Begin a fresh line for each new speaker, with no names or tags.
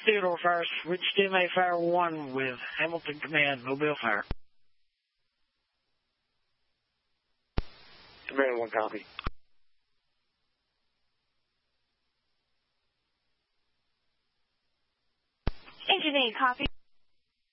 Theodore Fires, reach DMA Fire 1 with Hamilton Command, Mobile Fire.
Command 1, copy.
Engine 8, copy.